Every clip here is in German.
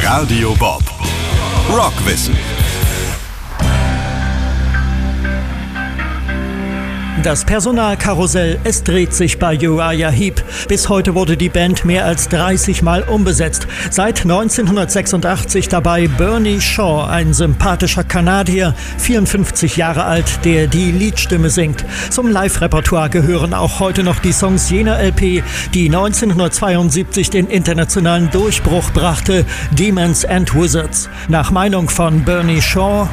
Radio Bob. Rockwissen. Das Personalkarussell, es dreht sich bei Uriah Heep. Bis heute wurde die Band mehr als 30 Mal umbesetzt. Seit 1986 dabei Bernie Shaw, ein sympathischer Kanadier, 54 Jahre alt, der die Leadstimme singt. Zum Live-Repertoire gehören auch heute noch die Songs jener LP, die 1972 den internationalen Durchbruch brachte, Demons and Wizards. Nach Meinung von Bernie Shaw: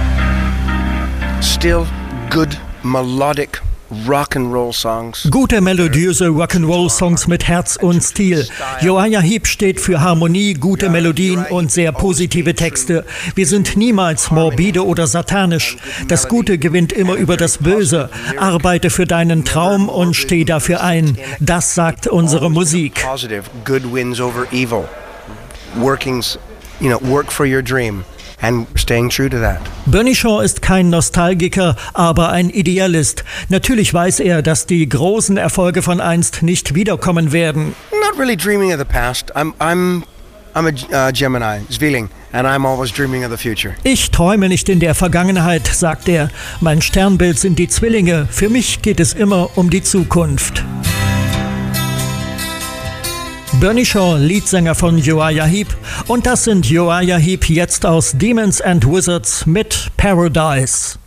Still good melodic Rock'n'Roll Songs. Gute melodiöse Rock'n'Roll-Songs mit Herz und Stil. Uriah Heep steht für Harmonie, gute Melodien und sehr positive Texte. Wir sind niemals morbide oder satanisch. Das Gute gewinnt immer über das Böse. Arbeite für deinen Traum und steh dafür ein. Das sagt unsere Musik. Good wins over evil. Work for your dream. And staying true to that. Bernie Shaw ist kein Nostalgiker, aber ein Idealist. Natürlich weiß er, dass die großen Erfolge von einst nicht wiederkommen werden. Not really dreaming of the past. I'm a Gemini, Zwilling, and I'm always dreaming of the future. Ich träume nicht in der Vergangenheit, sagt er. Mein Sternbild sind die Zwillinge. Für mich geht es immer um die Zukunft. Bernie Shaw, Leadsänger von Uriah Heep. Und das sind Uriah Heep jetzt aus Demons and Wizards mit Paradise.